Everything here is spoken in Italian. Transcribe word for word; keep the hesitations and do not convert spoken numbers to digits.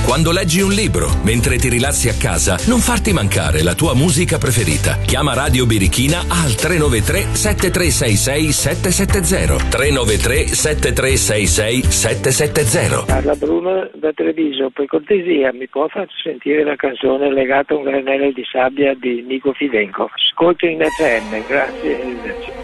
quando leggi un libro, mentre ti rilassi a casa, non farti mancare la tua musica preferita. Chiama Radio Birichina al tre nove tre sette tre sei sei sette sette zero. tre nove tre sette tre sei sei sette sette zero. Parla Bruno da Treviso, per cortesia mi può far sentire la canzone Legata a un granello di sabbia di Nico Fidenco? Ascolto in F M, grazie.